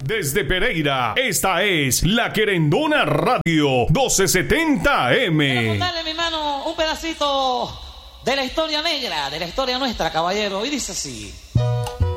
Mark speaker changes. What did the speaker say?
Speaker 1: Desde Pereira, esta es La Querendona Radio 1270M.
Speaker 2: Quiero contarle, mi hermano, un pedacito de la historia negra, de la historia nuestra, caballero. Y dice así.